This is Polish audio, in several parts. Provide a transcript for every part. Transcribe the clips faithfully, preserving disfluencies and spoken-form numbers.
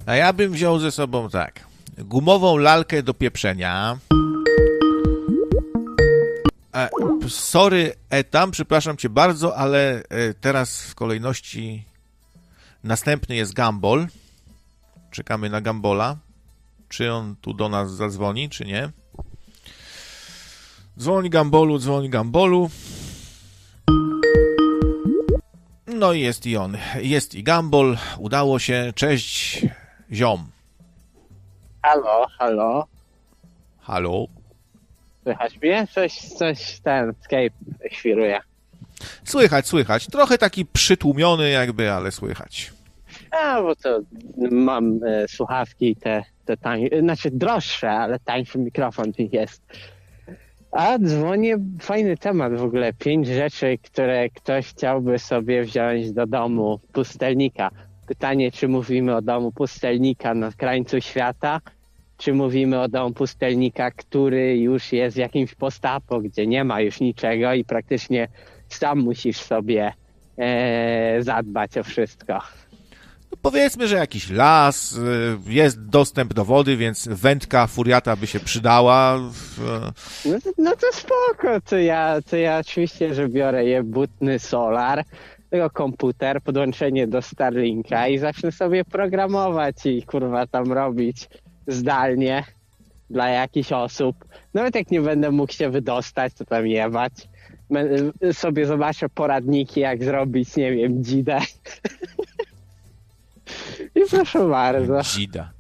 A ja bym wziął ze sobą tak, gumową lalkę do pieprzenia. E, sorry, Etam, przepraszam cię bardzo, ale e, teraz w kolejności następny jest Gumball. Czekamy na Gumbola. Czy on tu do nas zadzwoni, czy nie? Dzwoni Gumbolu, dzwoni Gumbolu. No i jest i on. Jest i Gumball. Udało się. Cześć, ziom. Halo, halo. Halo. Słychać mnie? Coś, coś ten Skype świruje. Słychać, słychać. Trochę taki przytłumiony jakby, ale słychać. A, bo to mam e, słuchawki te, te tańsze, znaczy droższe, ale tańszy mikrofon jest. A dzwonię, fajny temat w ogóle. Pięć rzeczy, które ktoś chciałby sobie wziąć do domu pustelnika. Pytanie, czy mówimy o domu pustelnika na krańcu świata, czy mówimy o domu pustelnika, który już jest w jakimś postapo, gdzie nie ma już niczego i praktycznie sam musisz sobie e, zadbać o wszystko. No powiedzmy, że jakiś las, jest dostęp do wody, więc wędka furiata by się przydała. No to, no to spoko, to ja, to ja oczywiście, że biorę je butny solar, tylko komputer, podłączenie do Starlinka i zacznę sobie programować i kurwa tam robić zdalnie dla jakichś osób. Nawet jak nie będę mógł się wydostać, to tam jebać. Sobie zobaczę poradniki, jak zrobić, nie wiem, dzidę. I proszę bardzo. Dzida.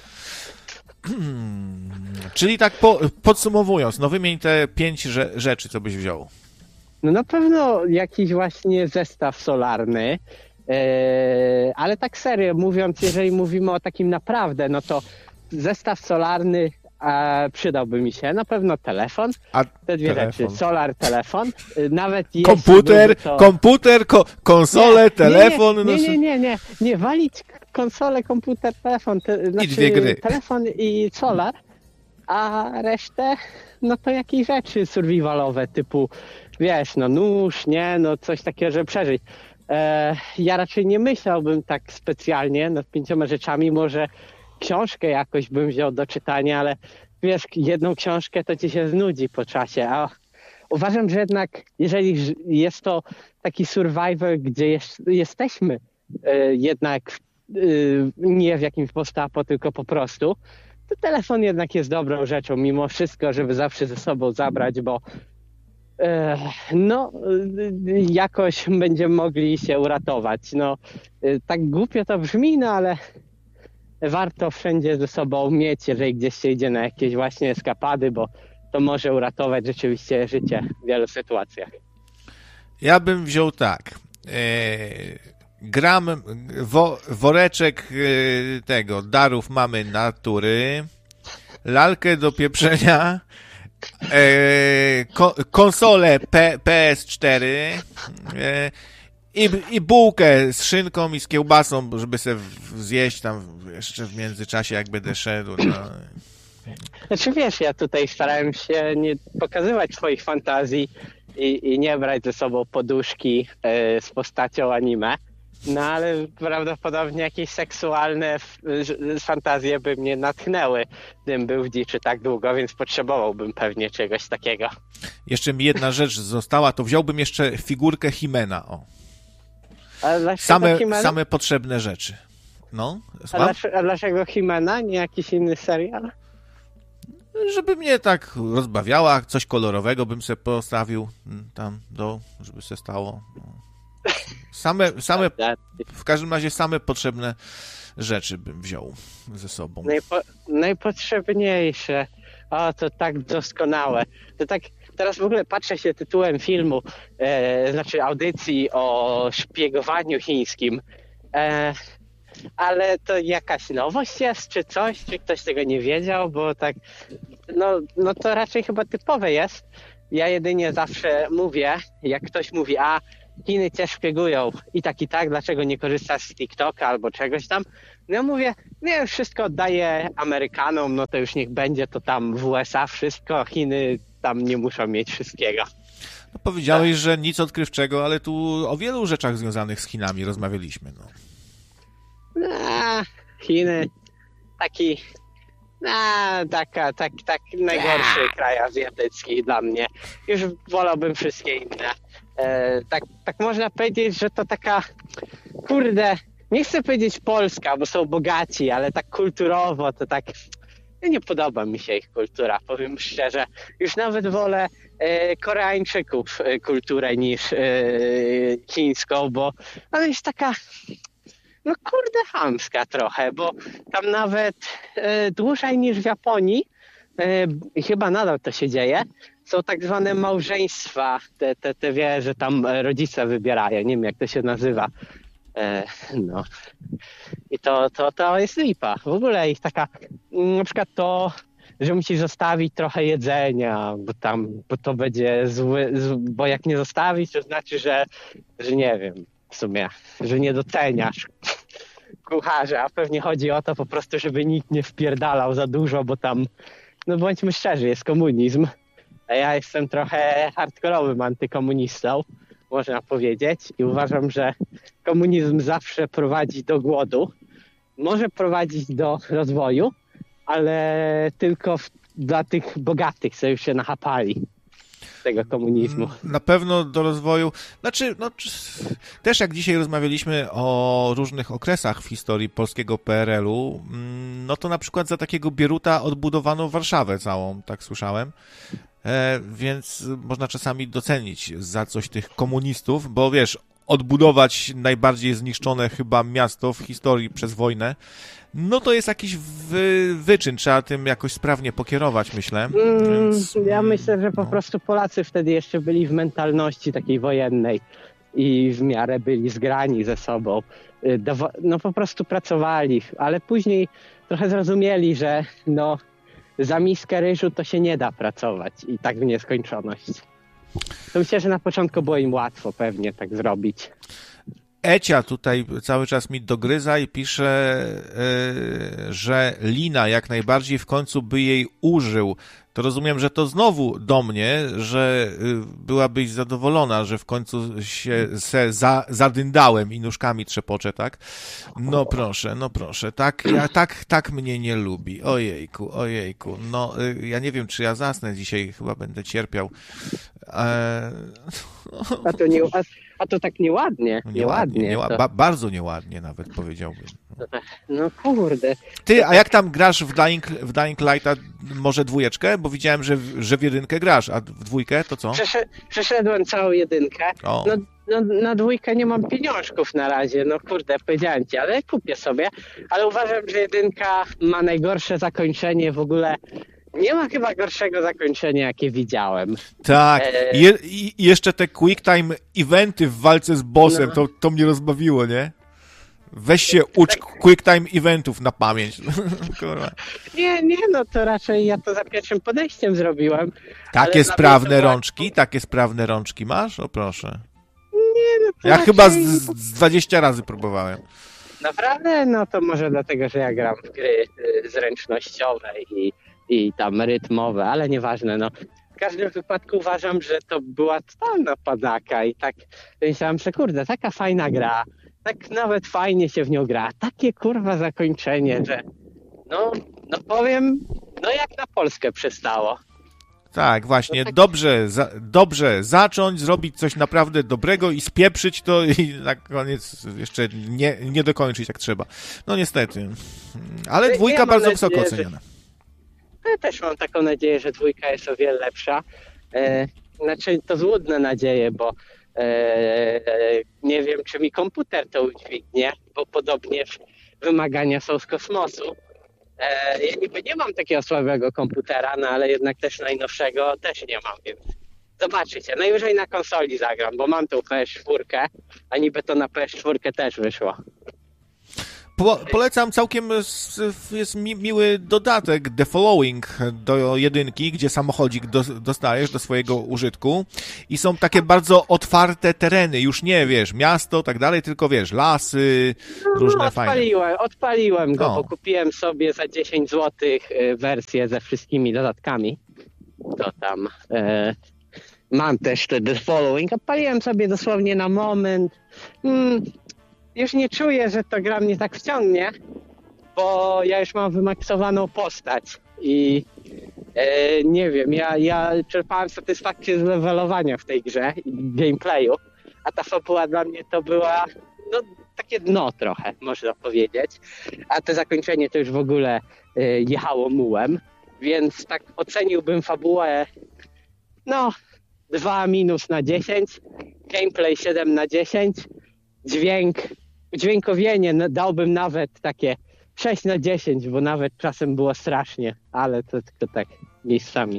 Czyli tak po, podsumowując, no wymień te pięć rze- rzeczy, co byś wziął. No na pewno jakiś właśnie zestaw solarny, yy, ale tak serio mówiąc, jeżeli mówimy o takim naprawdę, no to zestaw solarny e, przydałby mi się. Na pewno telefon, A te dwie telefon. rzeczy, solar, telefon, yy, nawet jeśli Komputer, to... komputer, ko- konsolę, nie, telefon. Nie, no, nie, nie, nie, nie, nie, walić konsolę, komputer, telefon, te, znaczy dwie gry. telefon i solar, a resztę, no to jakieś rzeczy survivalowe, typu, wiesz, no nóż, nie, no coś takiego, żeby przeżyć. E, ja raczej nie myślałbym tak specjalnie nad pięcioma rzeczami, może książkę jakoś bym wziął do czytania, ale wiesz, jedną książkę to ci się znudzi po czasie, a uważam, że jednak jeżeli jest to taki survival, gdzie jest, jesteśmy e, jednak e, nie w jakimś postapo, tylko po prostu, to telefon jednak jest dobrą rzeczą mimo wszystko, żeby zawsze ze sobą zabrać, bo e, no e, jakoś będziemy mogli się uratować. No, e, tak głupio to brzmi, no ale warto wszędzie ze sobą mieć, jeżeli gdzieś się idzie na jakieś właśnie eskapady, bo to może uratować rzeczywiście życie w wielu sytuacjach. Ja bym wziął tak. E, gram, wo, woreczek e, tego, darów mamy natury, lalkę do pieprzenia, e, ko, konsolę P, P S cztery e, i, i bułkę z szynką i z kiełbasą, żeby sobie zjeść tam jeszcze w międzyczasie, jak będę szedł. No. Znaczy wiesz, ja tutaj starałem się nie pokazywać swoich fantazji i, i nie brać ze sobą poduszki y, z postacią anime, no ale prawdopodobnie jakieś seksualne f, y, fantazje by mnie natchnęły, gdybym był w dziczy tak długo, więc potrzebowałbym pewnie czegoś takiego. Jeszcze mi jedna rzecz została, to wziąłbym jeszcze figurkę Himena, o. A Same, He-Mana? same potrzebne rzeczy. No, A, dlaczego, a dlaczego He-Mana, nie jakiś inny serial? Żeby mnie tak rozbawiała, coś kolorowego bym sobie postawił tam, do, żeby się stało. No. Same, same, w każdym razie same potrzebne rzeczy bym wziął ze sobą. Najpo, najpotrzebniejsze. O, to tak doskonałe. To tak, teraz w ogóle patrzę się tytułem filmu, e, znaczy audycji o szpiegowaniu chińskim. E, ale to jakaś nowość jest, czy coś? Czy ktoś tego nie wiedział? Bo tak, no, no to raczej chyba typowe jest. Ja jedynie zawsze mówię, jak ktoś mówi, a Chiny cię szpiegują i tak i tak, dlaczego nie korzystasz z TikToka albo czegoś tam? No ja mówię, nie, wszystko oddaję Amerykanom, no to już niech będzie to tam w U S A wszystko, Chiny tam nie muszą mieć wszystkiego. No, powiedziałeś, tak, że nic odkrywczego, ale tu o wielu rzeczach związanych z Chinami rozmawialiśmy. No. A, Chiny, taki, a, taka, tak, tak najgorszy kraj azjatycki dla mnie. Już wolałbym wszystkie inne. E, tak, tak można powiedzieć, że to taka, kurde, nie chcę powiedzieć Polska, bo są bogaci, ale tak kulturowo to tak, nie podoba mi się ich kultura, powiem szczerze. Już nawet wolę e, Koreańczyków e, kulturę niż e, chińską, bo ona jest taka, no kurde, chamska trochę, bo tam nawet e, dłużej niż w Japonii, e, i chyba nadal to się dzieje, są tak zwane małżeństwa, te, te, te wie, że tam rodzice wybierają, nie wiem jak to się nazywa. E, no. I to, to, to jest lipa. W ogóle ich taka, na przykład to, że musisz zostawić trochę jedzenia, bo tam, bo to będzie zły, zły bo jak nie zostawić, to znaczy, że, że nie wiem, w sumie, że nie doceniasz kucharza, a pewnie chodzi o to po prostu, żeby nikt nie wpierdalał za dużo, bo tam, no bądźmy szczerzy, jest komunizm, a ja jestem trochę hardkorowym antykomunistą, można powiedzieć, i uważam, że komunizm zawsze prowadzi do głodu, może prowadzić do rozwoju, ale tylko w, dla tych bogatych, co już się nachapali tego komunizmu. Na pewno do rozwoju, znaczy, no, też jak dzisiaj rozmawialiśmy o różnych okresach w historii polskiego P R L u, no to na przykład za takiego Bieruta odbudowano Warszawę całą, tak słyszałem. E, więc można czasami docenić za coś tych komunistów, bo wiesz, odbudować najbardziej zniszczone chyba miasto w historii przez wojnę, no to jest jakiś wy, wyczyn, trzeba tym jakoś sprawnie pokierować, myślę. Więc, ja myślę, że po no. prostu Polacy wtedy jeszcze byli w mentalności takiej wojennej i w miarę byli zgrani ze sobą. No po prostu pracowali, ale później trochę zrozumieli, że no za miskę ryżu to się nie da pracować i tak w nieskończoność. To myślę, że na początku było im łatwo pewnie tak zrobić. Ecia tutaj cały czas mi dogryza i pisze, yy, że Lina jak najbardziej w końcu by jej użył. To rozumiem, że to znowu do mnie, że yy, byłabyś zadowolona, że w końcu się se za, zadyndałem i nóżkami trzepoczę, tak? No proszę, no proszę, tak, ja, tak, tak mnie nie lubi. Ojejku, ojejku. No, yy, ja nie wiem, czy ja zasnę dzisiaj, chyba będę cierpiał. Eee... A to nie... A... A to tak nieładnie, No nieładnie. nieładnie to... ba- bardzo nieładnie nawet powiedziałbym. No kurde. Ty, a jak tam grasz w Dying, w Dying Lighta, może dwójeczkę? Bo widziałem, że, że w jedynkę grasz, a w dwójkę to co? Przesz- przeszedłem całą jedynkę. O. No, no, na dwójkę nie mam pieniążków na razie, no kurde, powiedziałem ci, ale kupię sobie. Ale uważam, że jedynka ma najgorsze zakończenie w ogóle. Nie ma chyba gorszego zakończenia, jakie widziałem. Tak, E... Je, i jeszcze te quick time eventy w walce z bossem, no. to, to mnie rozbawiło, nie? Weź się ucz tak. quick time eventów na pamięć. nie, nie, no to raczej ja to za pierwszym podejściem zrobiłem. Takie sprawne rączki, to... takie sprawne rączki masz? O proszę. Nie, no to Ja raczej... chyba z, z dwadzieścia razy próbowałem. Naprawdę? No to może dlatego, że ja gram w gry zręcznościowe i i tam rytmowe, ale nieważne, no. W każdym wypadku uważam, że to była totalna padaka i tak myślałem, że kurde, taka fajna gra, tak nawet fajnie się w nią gra, takie kurwa zakończenie, że no, no powiem, no jak na Polskę przystało. Tak, właśnie, no tak... dobrze, za, dobrze zacząć, zrobić coś naprawdę dobrego i spieprzyć to i na koniec jeszcze nie, nie dokończyć jak trzeba. No niestety, ale ja, dwójka ja bardzo nadzieję, wysoko że... oceniana. Ja też mam taką nadzieję, że dwójka jest o wiele lepsza. E, znaczy to złudne nadzieje, bo e, nie wiem, czy mi komputer to udźwignie, bo podobnie wymagania są z kosmosu. E, ja niby nie mam takiego słabego komputera, no ale jednak też najnowszego też nie mam, więc zobaczycie. Najwyżej na konsoli zagram, bo mam tą P S cztery, a niby to na P S cztery też wyszło. Po, polecam, całkiem jest mi, miły dodatek The Following do jedynki, gdzie samochodzik do, dostajesz do swojego użytku i są takie bardzo otwarte tereny, już nie, wiesz, miasto, tak dalej, tylko wiesz, lasy, no, różne odpaliłem, fajne. Odpaliłem go, no. Bo kupiłem sobie za dziesięć złotych wersję ze wszystkimi dodatkami. To tam... E... Mam też te The Following, odpaliłem sobie dosłownie na moment. Hmm. Już nie czuję, że to gra mnie tak wciągnie, bo ja już mam wymaksowaną postać i e, nie wiem, ja, ja czerpałem satysfakcję z levelowania w tej grze i gameplayu, a ta fabuła dla mnie to była no, takie dno trochę, można powiedzieć, a to zakończenie to już w ogóle e, jechało mułem, więc tak oceniłbym fabułę no dwa minus na dziesięć, gameplay siedem na dziesięć, dźwięk, udźwiękowienie dałbym nawet takie sześć na dziesięć, bo nawet czasem było strasznie, ale to tylko tak miejscami.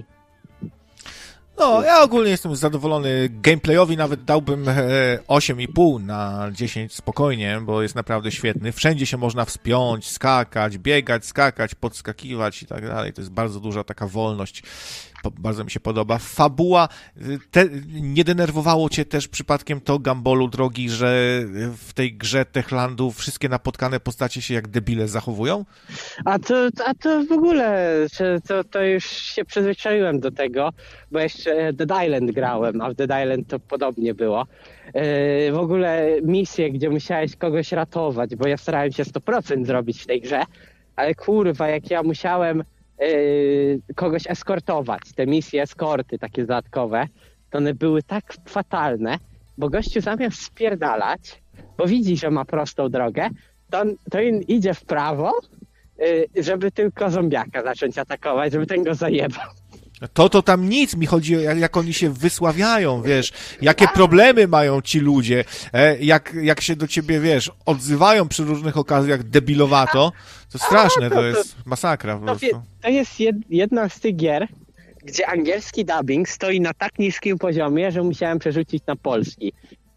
No, ja ogólnie jestem zadowolony. Gameplayowi nawet dałbym osiem i pół na dziesięć spokojnie, bo jest naprawdę świetny. Wszędzie się można wspiąć, skakać, biegać, skakać, podskakiwać i tak dalej. To jest bardzo duża taka wolność. Bardzo mi się podoba. Fabuła, te, nie denerwowało cię też przypadkiem to, Gambolu drogi, że w tej grze Techlandu wszystkie napotkane postacie się jak debile zachowują? A to, a to w ogóle, to, to już się przyzwyczaiłem do tego, bo jeszcze Dead Island grałem, a w Dead Island to podobnie było. Yy, w ogóle misje, gdzie musiałeś kogoś ratować, bo ja starałem się sto procent zrobić w tej grze, ale kurwa, jak ja musiałem Yy, kogoś eskortować, te misje eskorty takie dodatkowe, to one były tak fatalne, bo gościu zamiast spierdalać, bo widzi, że ma prostą drogę, to on, to on idzie w prawo, yy, żeby tylko zombiaka zacząć atakować, żeby ten go zajebał. To, to tam nic, mi chodzi, jak, jak oni się wysławiają, wiesz, jakie problemy mają ci ludzie, e, jak, jak się do ciebie, wiesz, odzywają przy różnych okazjach debilowato, to straszne, to jest masakra po prostu. To jest jedna z tych gier, gdzie angielski dubbing stoi na tak niskim poziomie, że musiałem przerzucić na polski,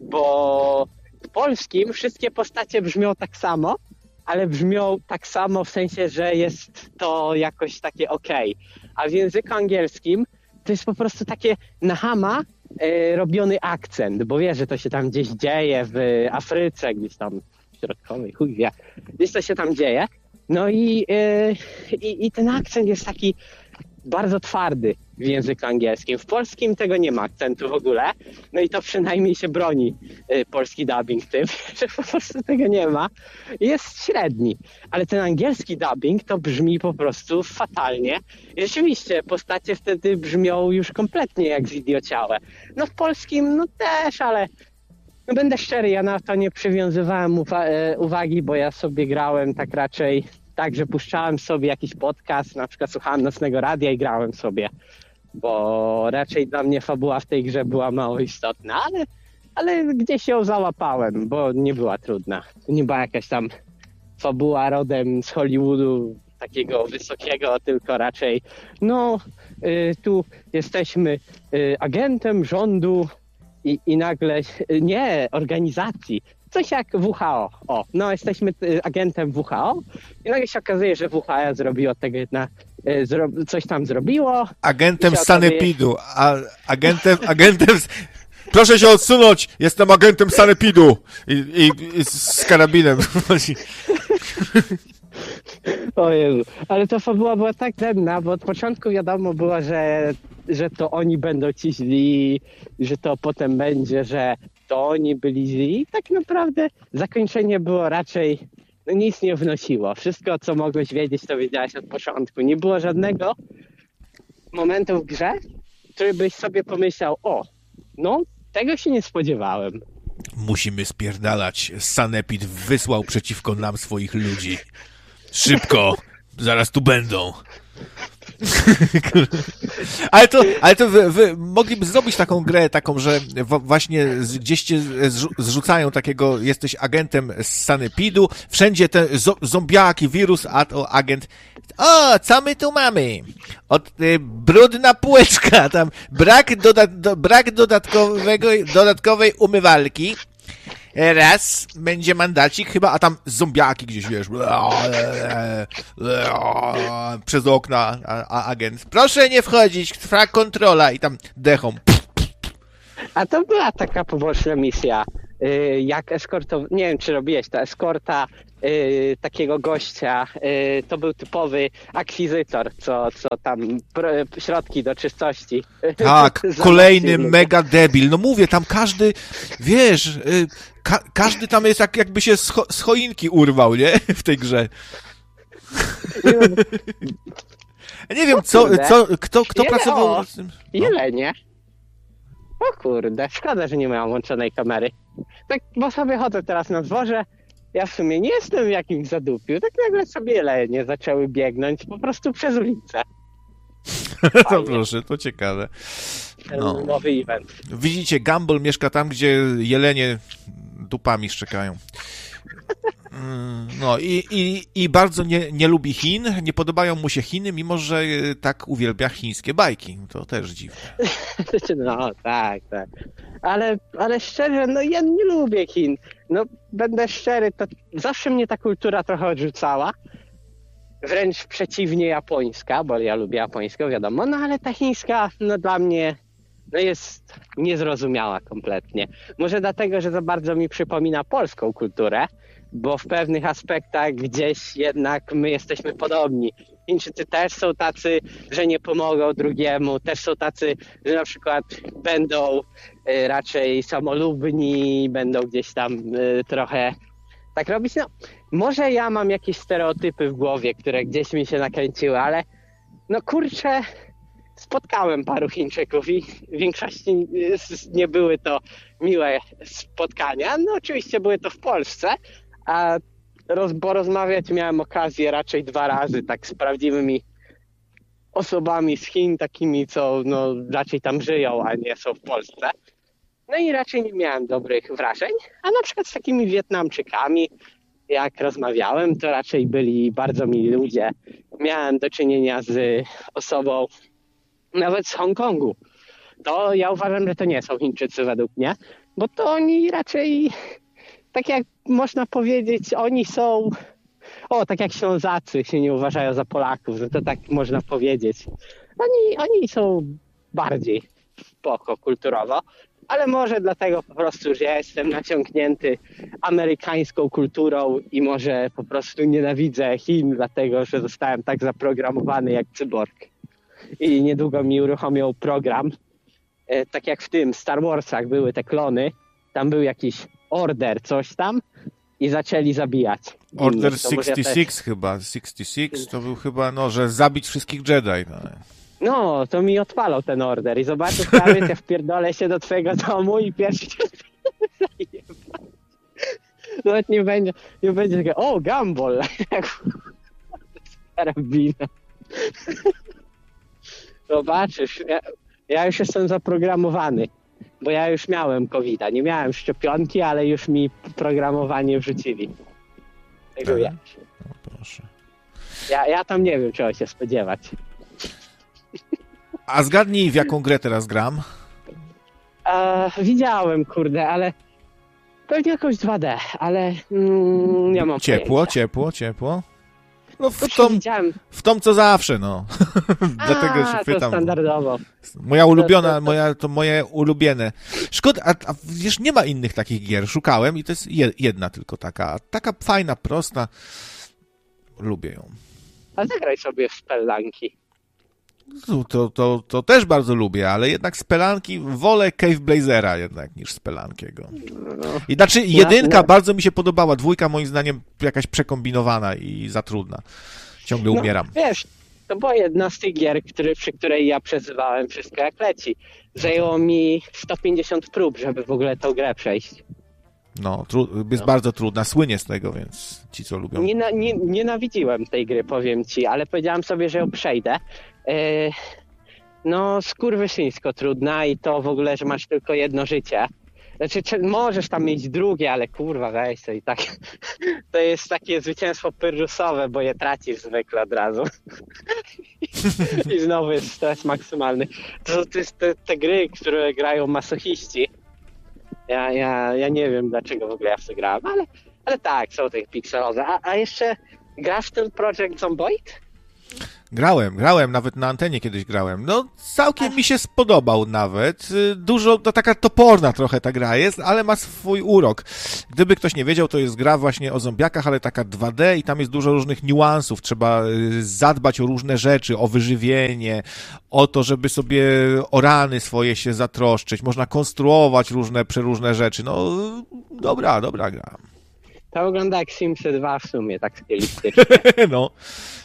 bo w polskim wszystkie postacie brzmią tak samo, ale brzmią tak samo w sensie, że jest to jakoś takie okej. A w języku angielskim to jest po prostu takie na chama e, robiony akcent, bo wiesz, że to się tam gdzieś dzieje w Afryce, gdzieś tam środkowej, chuj wie, gdzieś to się tam dzieje. No i, e, i, i ten akcent jest taki bardzo twardy w języku angielskim. W polskim tego nie ma akcentu w ogóle, no i to przynajmniej się broni y, polski dubbing tym, że po prostu tego nie ma. Jest średni, ale ten angielski dubbing to brzmi po prostu fatalnie. I rzeczywiście postacie wtedy brzmią już kompletnie jak zidiociałe. No w polskim no też, ale no będę szczery, ja na to nie przywiązywałem uwa- uwagi, bo ja sobie grałem tak raczej tak, że puszczałem sobie jakiś podcast, na przykład słuchałem Nocnego Radia i grałem sobie, bo raczej dla mnie fabuła w tej grze była mało istotna, ale, ale gdzieś ją załapałem, bo nie była trudna. Nie była jakaś tam fabuła rodem z Hollywoodu takiego wysokiego, tylko raczej no y, tu jesteśmy y, agentem rządu i, i nagle, y, nie, organizacji, coś jak W H O. O, no jesteśmy agentem W H O i nagle się okazuje, że W H O zrobiło tego jedna, zro, coś tam zrobiło. Agentem Sanepidu. A, agentem, agentem... Proszę się odsunąć! Jestem agentem Sanepidu! I, i, i z karabinem. O Jezu, ale ta fabuła była tak denna, bo od początku wiadomo było, że, że to oni będą ci źli, że to potem będzie, że to oni byli źli. Tak naprawdę zakończenie było raczej, no nic nie wnosiło. Wszystko, co mogłeś wiedzieć, to wiedziałeś od początku. Nie było żadnego momentu w grze, który byś sobie pomyślał, o, no, tego się nie spodziewałem. Musimy spierdalać. Sanepid wysłał przeciwko nam swoich ludzi. Szybko! Zaraz tu będą. ale to, ale to wy, wy mogliby zrobić taką grę, taką, że w, właśnie gdzieś cię zrzucają takiego, jesteś agentem z Sanepidu, wszędzie te zo, zombiaki, wirus, a to agent. O, co my tu mamy? Od, y, brudna półeczka, tam brak, doda, do, brak dodatkowego, dodatkowej umywalki. Raz będzie mandacik chyba, a tam zombiaki gdzieś, wiesz, przez okna, a, a agent. Proszę nie wchodzić, trwa kontrola i tam dechą. A to była taka poboczna misja, yy, jak eskortow... Nie wiem, czy robiłeś to, eskorta yy, takiego gościa. Yy, to był typowy akwizytor, co, co tam pro, środki do czystości. Tak, kolejny mega debil. No mówię, tam każdy, wiesz, yy, ka- każdy tam jest jak, jakby się z, cho- z choinki urwał, nie? W tej grze. Nie, no, Ja nie wiem, O co, kurde. co, kto, kto Jele- pracował o. z tym. No. jelenie. O kurde, szkoda, że nie miałam włączonej kamery. Tak, bo sobie chodzę teraz na dworze, ja w sumie nie jestem w jakimś zadupiu, tak nagle sobie jelenie zaczęły biegnąć po prostu przez ulicę. To proszę, to ciekawe. Ten No. nowy event. Widzicie, Gumball mieszka tam, gdzie jelenie dupami szczekają. Mm, No i, i, i bardzo nie, nie lubi Chin, nie podobają mu się Chiny, mimo że e, tak uwielbia chińskie bajki. To też dziwne. No tak, tak. Ale, ale szczerze, no ja nie lubię Chin. No będę szczery, to zawsze mnie ta kultura trochę odrzucała. Wręcz przeciwnie japońska, bo ja lubię japońską, wiadomo, no ale ta chińska, no dla mnie, no jest niezrozumiała kompletnie. Może dlatego, że za bardzo mi przypomina polską kulturę, bo w pewnych aspektach gdzieś jednak my jesteśmy podobni. Chińczycy też są tacy, że nie pomogą drugiemu, też są tacy, że na przykład będą y, raczej samolubni, będą gdzieś tam y, trochę tak robić. No, może ja mam jakieś stereotypy w głowie, które gdzieś mi się nakręciły, ale no kurczę, spotkałem paru Chińczyków i w większości y, nie były to miłe spotkania. No oczywiście były to w Polsce, a roz, porozmawiać miałem okazję raczej dwa razy tak z prawdziwymi osobami z Chin, takimi co no, raczej tam żyją, a nie są w Polsce. No i raczej nie miałem dobrych wrażeń, a na przykład z takimi Wietnamczykami, jak rozmawiałem, to raczej byli bardzo mili ludzie. Miałem do czynienia z osobą nawet z Hongkongu. To ja uważam, że to nie są Chińczycy według mnie, bo to oni raczej, tak jak można powiedzieć, oni są, o, tak jak Ślązacy się nie uważają za Polaków, że to tak można powiedzieć. Oni, oni są bardziej spoko kulturowo, ale może dlatego po prostu, że ja jestem naciągnięty amerykańską kulturą i może po prostu nienawidzę Chin, dlatego że zostałem tak zaprogramowany jak cyborg. I niedługo mi uruchomią program, e, tak jak w tym Star Warsach były te klony, tam był jakiś order, coś tam i zaczęli zabijać. Order innych. To może ja sześćdziesiąt też- sześć chyba, sześćdziesiąt sześć to był chyba, no, że zabić wszystkich Jedi. No. No, to mi odpalał ten order i zobaczysz, prawie ja wpierdolę się do twojego domu i pierwszy nawet nie będzie, nie będzie takie, o, Gumball, jak karabina. Zobaczysz, ja, ja już jestem zaprogramowany, bo ja już miałem kowida, nie miałem szczepionki, ale już mi programowanie wrzucili. Tego Tak. ja. No, proszę. Ja, ja tam nie wiem, czego się spodziewać. A zgadnij, w jaką grę teraz gram? E, widziałem, kurde, ale pewnie jakąś dwa D, ale mm, nie mam Ciepło, pojęcia. ciepło, ciepło. No w Kurczę, tą, widziałem. w tą co zawsze, no. Dlatego A, się to pytam. standardowo. Moja ulubiona, to- to- moja, to moje ulubione. Szkoda, a, a wiesz, nie ma innych takich gier. Szukałem i to jest je, jedna tylko taka. Taka fajna, prosta. Lubię ją. A zagraj sobie w Spellanki. To, to, to, to też bardzo lubię, ale jednak Spelanki wolę Cave Blazera jednak niż Spelankiego. I znaczy jedynka no. bardzo mi się podobała, dwójka moim zdaniem jakaś przekombinowana i za trudna. Ciągle No, umieram. wiesz, to była jedna z tych gier, który, przy której ja przezywałem wszystko jak leci. Zajęło mi sto pięćdziesiąt prób, żeby w ogóle tą grę przejść. No, tru, jest No. bardzo trudna, słynie z tego, więc ci co lubią. Nie, nie, nienawidziłem tej gry, powiem ci, ale powiedziałem sobie, że ją przejdę. Yy, no, skurwysyńsko trudna i to w ogóle, że masz tylko jedno życie. Znaczy, czy, możesz tam mieć drugie, ale kurwa, weź to i tak. To jest takie zwycięstwo pyrrusowe, bo je tracisz zwykle od razu. I znowu jest stres maksymalny. To, to jest te, te gry, które grają masochiści. Ja, ja, ja nie wiem, dlaczego w ogóle ja w to grałem, ale, ale tak, są te pikselowe. A, a jeszcze grasz w ten Project Zomboid? Grałem, grałem, nawet na antenie kiedyś grałem. No, całkiem mi się spodobał nawet. Y, Dużo, to taka toporna trochę ta gra jest, ale ma swój urok. Gdyby ktoś nie wiedział, to jest gra właśnie o zombiakach, ale taka dwa D i tam jest dużo różnych niuansów. Trzeba y, zadbać o różne rzeczy, o wyżywienie, o to, żeby sobie o rany swoje się zatroszczyć. Można konstruować różne, przeróżne rzeczy. No, dobra, dobra gra. To wygląda jak Simsy dwa w sumie, tak stylistycznie. No.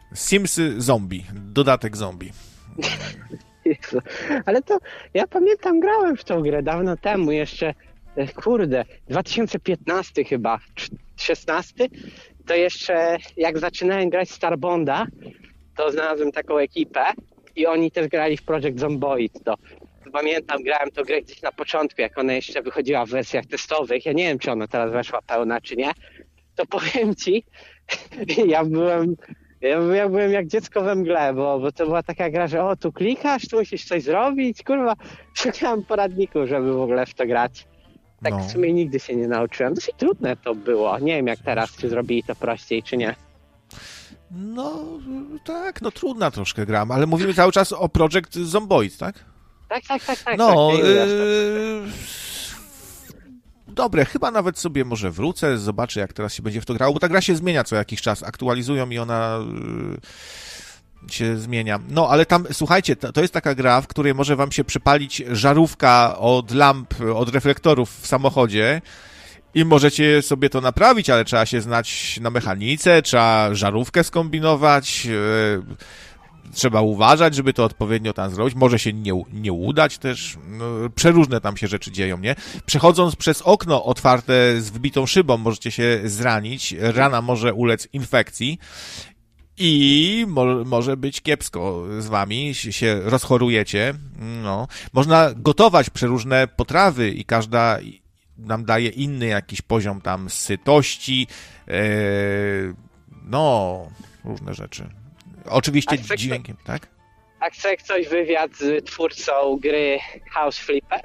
Simsy zombie, dodatek zombie. Jezu. Ale to ja pamiętam, grałem w tą grę dawno temu, jeszcze e, kurde, dwa tysiące piętnasty chyba, szesnasty, to jeszcze jak zaczynałem grać Starbonda, to znalazłem taką ekipę i oni też grali w Project Zomboid. To pamiętam, grałem tą grę gdzieś na początku, jak ona jeszcze wychodziła w wersjach testowych. Ja nie wiem, czy ona teraz weszła pełna, czy nie. To powiem ci, ja byłem, ja, ja byłem jak dziecko we mgle, bo, bo to była taka gra, że o, tu klikasz, tu musisz coś zrobić. Kurwa, szukałem poradników, żeby w ogóle w to grać. Tak No. w sumie nigdy się nie nauczyłem. Dosyć trudne to było. Nie wiem, jak teraz, czy zrobili to prościej, czy nie. No, tak, no trudna troszkę gra, ale mówimy cały czas o Project Zomboid, tak? Tak, tak, tak, tak. No, tak, yy... dobre, chyba nawet sobie może wrócę, zobaczę jak teraz się będzie w to grało, bo ta gra się zmienia co jakiś czas, aktualizują i ona yy, się zmienia. No, ale tam, słuchajcie, to, to jest taka gra, w której może wam się przypalić żarówka od lamp, od reflektorów w samochodzie i możecie sobie to naprawić, ale trzeba się znać na mechanice, trzeba żarówkę skombinować, yy, trzeba uważać, żeby to odpowiednio tam zrobić. Może się nie, nie udać też. No, przeróżne tam się rzeczy dzieją, nie? Przechodząc przez okno otwarte z wbitą szybą możecie się zranić. Rana może ulec infekcji. I mo- może być kiepsko z wami, się rozchorujecie. No. Można gotować przeróżne potrawy i każda nam daje inny jakiś poziom tam sytości. Yy, no, różne rzeczy. Oczywiście A chce dźwiękiem, kto, tak? A chce ktoś wywiad z twórcą gry House Flipper?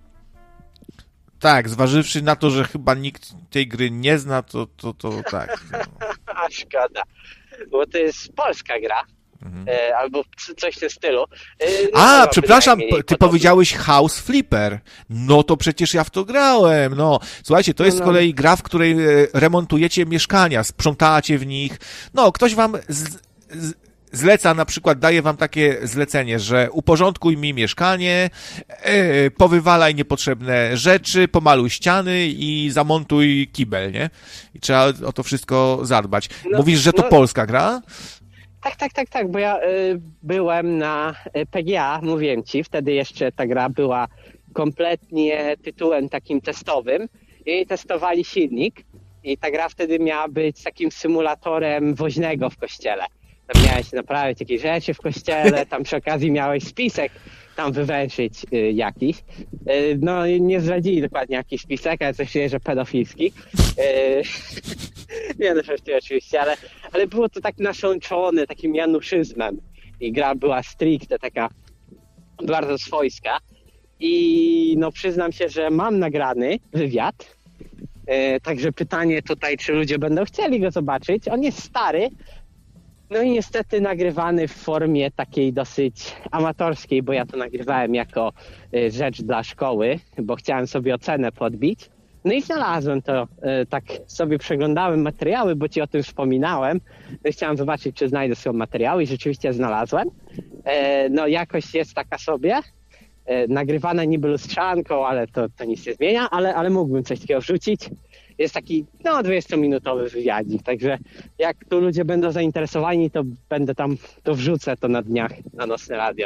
Tak, zważywszy na to, że chyba nikt tej gry nie zna, to, to, to tak. A szkoda, bo to jest polska gra, mhm. e, albo coś w tym stylu. E, no A, przepraszam, ty podobnie. Powiedziałeś House Flipper. No to przecież ja w to grałem, no. Słuchajcie, to jest no, no. z kolei gra, w której remontujecie mieszkania, sprzątacie w nich. No, ktoś wam z, z, zleca, na przykład daje wam takie zlecenie, że uporządkuj mi mieszkanie, yy, powywalaj niepotrzebne rzeczy, pomaluj ściany i zamontuj kibel, nie? I trzeba o to wszystko zadbać. No, Mówisz, że to no, polska gra? Tak, tak, tak, tak, bo ja y, byłem na P G A, mówiłem ci, wtedy jeszcze ta gra była kompletnie tytułem takim testowym i testowali silnik i ta gra wtedy miała być takim symulatorem woźnego w kościele. Tam miałeś naprawić jakieś rzeczy w kościele, tam przy okazji miałeś spisek tam wywęszyć y, jakiś. Y, no nie zdradzili dokładnie jaki spisek, ale coś się, że pedofilski. Y, nie no, oczywiście, ale, ale było to tak naszączone takim januszyzmem i gra była stricte taka bardzo swojska i no przyznam się, że mam nagrany wywiad, y, także pytanie tutaj, czy ludzie będą chcieli go zobaczyć. On jest stary, no i niestety nagrywany w formie takiej dosyć amatorskiej, bo ja to nagrywałem jako rzecz dla szkoły, bo chciałem sobie ocenę podbić. No i znalazłem to, tak sobie przeglądałem materiały, bo ci o tym wspominałem. Chciałem zobaczyć, czy znajdę sobie materiały i rzeczywiście znalazłem. No jakość jest taka sobie, nagrywane niby lustrzanką, ale to, to nic nie zmienia, ale, ale mógłbym coś takiego wrzucić. Jest taki, no, dwudziestominutowy wywiadzik, także jak tu ludzie będą zainteresowani, to będę tam, to wrzucę to na dniach na Nocne Radio.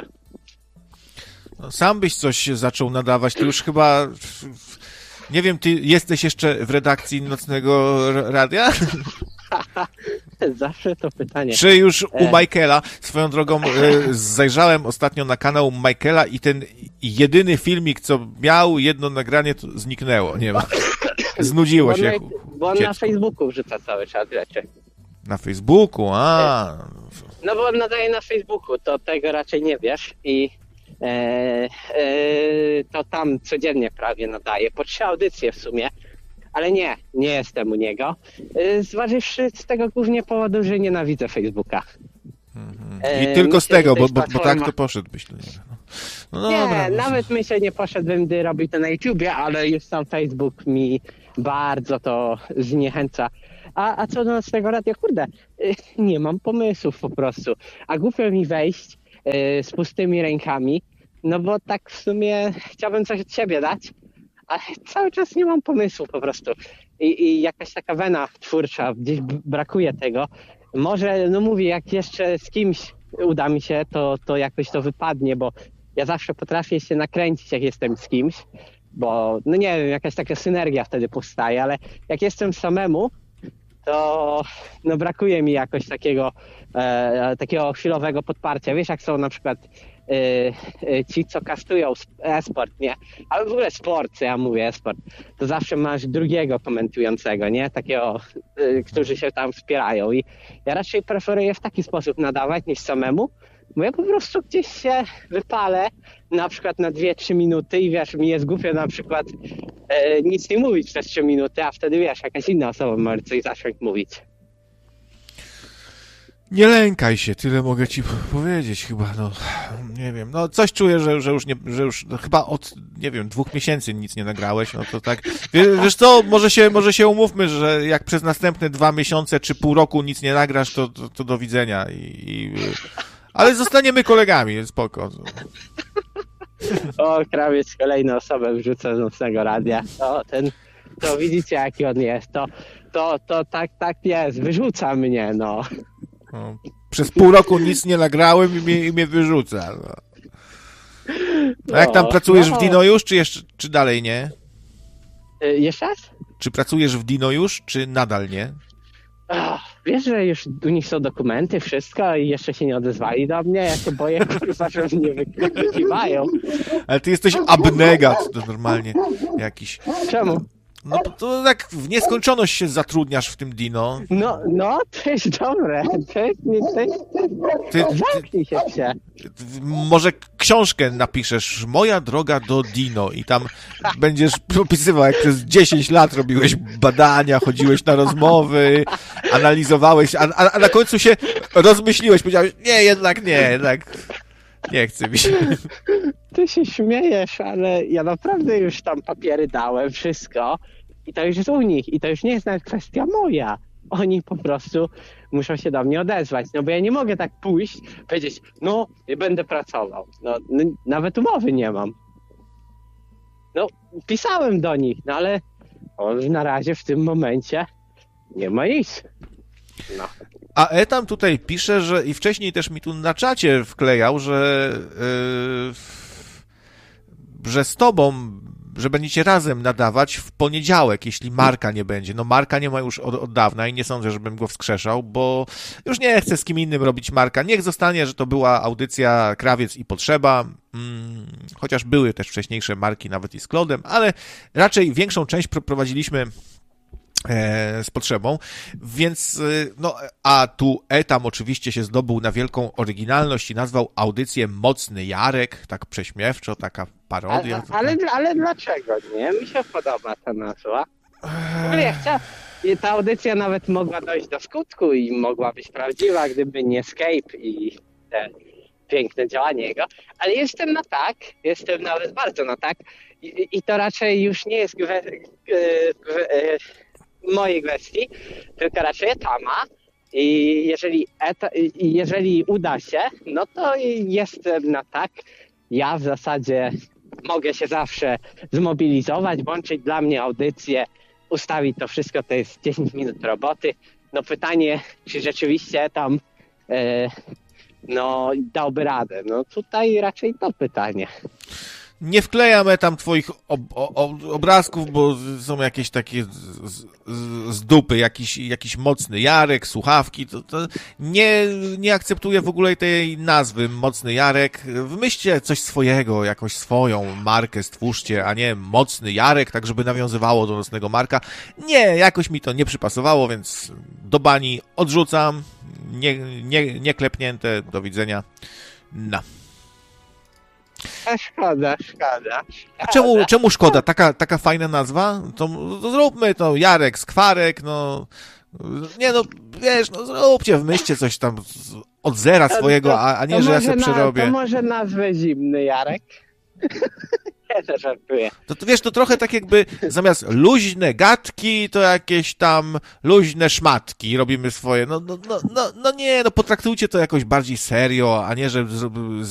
No, sam byś coś zaczął nadawać, to już chyba, nie wiem, ty jesteś jeszcze w redakcji Nocnego Radia? Zawsze to pytanie. Czy już u Michaela? Swoją drogą zajrzałem ostatnio na kanał Michaela i ten jedyny filmik, co miał, jedno nagranie, to zniknęło, nie ma. Znudziło bo się. On, bo on na Facebooku wrzuca cały czas rzeczy. Na Facebooku, a. No bo on nadaje na Facebooku, to tego raczej nie wiesz i e, e, to tam codziennie prawie nadaje, po trzy audycje w sumie, ale nie, nie jestem u niego, e, zważywszy z tego głównie powodu, że nienawidzę Facebooka. Mhm. I e, tylko myślę, z tego, bo, bo, bo tak to poszedłbyś. No, no, nie, dobra, nawet no. myślę, nie poszedłbym, gdy robił to na YouTubie, ale już sam Facebook mi bardzo to zniechęca. A, a co do Nocnego Radia, kurde, nie mam pomysłów po prostu. A głupio mi wejść y, z pustymi rękami, no bo tak w sumie chciałbym coś od siebie dać, ale cały czas nie mam pomysłu po prostu. i, i jakaś taka wena twórcza, gdzieś b- brakuje tego. Może, no mówię, jak jeszcze z kimś uda mi się, to, to jakoś to wypadnie, bo ja zawsze potrafię się nakręcić, jak jestem z kimś, bo, no nie wiem, jakaś taka synergia wtedy powstaje, ale jak jestem samemu, to no brakuje mi jakoś takiego, e, takiego chwilowego podparcia. Wiesz, jak są na przykład e, e, ci, co kastują sp- e-sport, nie? Ale w ogóle sport, co ja mówię, e-sport, to zawsze masz drugiego komentującego, nie? Takiego, e, którzy się tam wspierają. I ja raczej preferuję w taki sposób nadawać niż samemu, bo ja po prostu gdzieś się wypalę na przykład na dwie trzy minuty i wiesz, mi jest głupio na przykład e, nic nie mówić przez trzy minuty, a wtedy wiesz, jakaś inna osoba może coś zacząć mówić. Nie lękaj się, tyle mogę ci powiedzieć chyba, no, nie wiem, no coś czuję, że, że już nie, że już no, chyba od, nie wiem, dwóch miesięcy nic nie nagrałeś, no to tak, wiesz, wiesz co, może się, może się umówmy, że jak przez następne dwa miesiące czy pół roku nic nie nagrasz, to, to, to do widzenia i, i ale zostaniemy kolegami, spoko. O, krawiec kolejną osobę wrzuca z nocnego radia. O, ten, to widzicie jaki on jest, to, to, to tak, tak jest, wyrzuca mnie, no. No, przez pół roku nic nie nagrałem i mnie, i mnie wyrzuca. No. A jak tam No, pracujesz no. w Dino już, czy jeszcze, czy dalej nie? Y, Jeszcze raz? Czy pracujesz w Dino już, czy nadal nie? Ach, wiesz, że już u nich są dokumenty, wszystko i jeszcze się nie odezwali do mnie? Ja się boję, kurwa, że mnie wykrywają. Ale ty jesteś abnegat, to normalnie jakiś. Czemu? No to tak w nieskończoność się zatrudniasz w tym Dino. No, no, to jest dobre. To jest, nie, to jest, Ty, ty, zamknij się, psie. może książkę napiszesz, Moja droga do Dino i tam będziesz opisywał, jak przez dziesięć lat robiłeś badania, chodziłeś na rozmowy, analizowałeś, a, a, a na końcu się rozmyśliłeś, powiedziałeś, nie, jednak nie, jednak nie chce mi się. Ty się śmiejesz, ale ja naprawdę już tam papiery dałem, wszystko i to już jest u nich i to już nie jest nawet kwestia moja. Oni po prostu muszą się do mnie odezwać, no bo ja nie mogę tak pójść, powiedzieć, no, będę pracował. No, no nawet umowy nie mam. No, pisałem do nich, no ale o, na razie w tym momencie nie ma nic. No. A Etam tutaj pisze, że i wcześniej też mi tu na czacie wklejał, że yy, że z tobą, że będziecie razem nadawać w poniedziałek, jeśli Marka nie będzie. No Marka nie ma już od, od dawna i nie sądzę, żebym go wskrzeszał, bo już nie chcę z kim innym robić Marka. Niech zostanie, że to była audycja Krawiec i Potrzeba, hmm, chociaż były też wcześniejsze Marki nawet i z Klodem, ale raczej większą część prowadziliśmy z Potrzebą, więc no, a tu Etam oczywiście się zdobył na wielką oryginalność i nazwał audycję Mocny Jarek, tak prześmiewczo, taka parodia. Ale, ale, ale dlaczego nie? Mi się podoba ta nazwa. W ogóle ja chciałem, i ta audycja nawet mogła dojść do skutku i mogła być prawdziwa, gdyby nie Escape i te piękne działanie jego, ale jestem na tak, jestem nawet bardzo na tak i, i to raczej już nie jest gwe, gwe, mojej kwestii, tylko raczej Etama. I jeżeli, eta, jeżeli uda się, no to jestem na tak. Ja w zasadzie mogę się zawsze zmobilizować, włączyć dla mnie audycję, ustawić to wszystko, to jest dziesięć minut roboty. No pytanie, czy rzeczywiście tam e, no dałby radę. No tutaj raczej to pytanie. Nie wklejam tam twoich ob, ob, obrazków, bo są jakieś takie z, z, z dupy, jakiś, jakiś mocny Jarek, słuchawki, to, to nie, nie akceptuję w ogóle tej nazwy Mocny Jarek. Wymyślcie coś swojego, jakąś swoją markę stwórzcie, a nie Mocny Jarek, tak żeby nawiązywało do nocnego Marka. Nie, jakoś mi to nie przypasowało, więc do bani odrzucam, nie, nie, nie klepnięte, do widzenia, no. A szkoda, szkoda. A czemu, czemu szkoda? Taka, taka fajna nazwa? To, to zróbmy to, Jarek, Skwarek, no... Nie no, wiesz, no zróbcie, wymyślcie coś tam z, od zera swojego, a, a nie, że ja sobie przerobię. To może nazwę Zimny Jarek? Ja to żartuję. To, to wiesz, to trochę tak jakby zamiast luźne gadki, to jakieś tam luźne szmatki robimy swoje. No, no, no, no, no nie, no potraktujcie to jakoś bardziej serio, a nie, że